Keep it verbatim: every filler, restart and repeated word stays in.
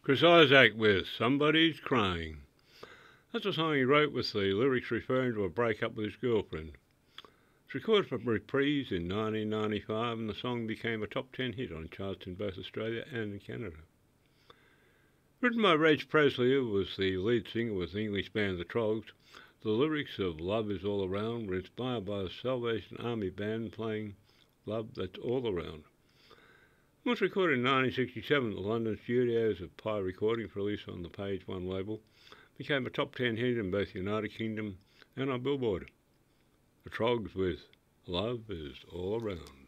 Chris Isaak with Somebody's Crying. That's a song he wrote with the lyrics referring to a breakup with his girlfriend. It's recorded for Reprise in nineteen ninety-five, and the song became a top ten hit on charts in both Australia and in Canada. Written by Reg Presley, who was the lead singer with the English band The Troggs, the lyrics of Love Is All Around were inspired by the Salvation Army band playing Love That's All Around. It was recorded in nineteen sixty-seven at the London studios of Pye Recording for release on the Page One label. It became a top ten hit in both the United Kingdom and on Billboard. The Troggs with Love Is All Around.